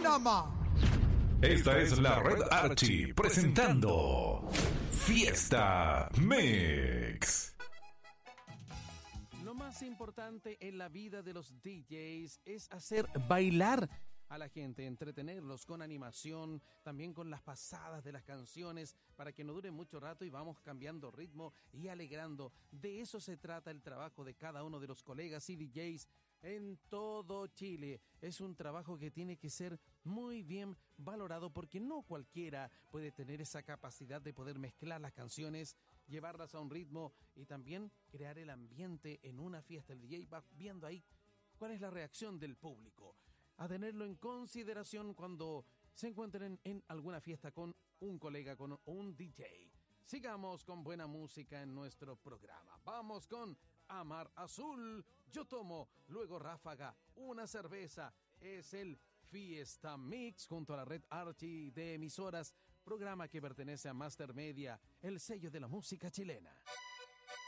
programa. Esta es la Red Archie presentando Fiesta Mix. Lo más importante en la vida de los DJs es hacer bailar a la gente, entretenerlos con animación, también con las pasadas de las canciones para que no dure mucho rato y vamos cambiando ritmo y alegrando. De eso se trata el trabajo de cada uno de los colegas y DJs en todo Chile. Es un trabajo que tiene que ser muy bien valorado porque no cualquiera puede tener esa capacidad de poder mezclar las canciones, llevarlas a un ritmo y también crear el ambiente en una fiesta. El DJ va viendo ahí cuál es la reacción del público, a tenerlo en consideración cuando se encuentren en alguna fiesta con un colega, con un DJ. Sigamos con buena música en nuestro programa. Vamos con Amar Azul, Yo Tomo, luego Ráfaga, Una Cerveza. Es el Fiesta Mix junto a la Red Archie de emisoras, programa que pertenece a Master Media, el sello de la música chilena.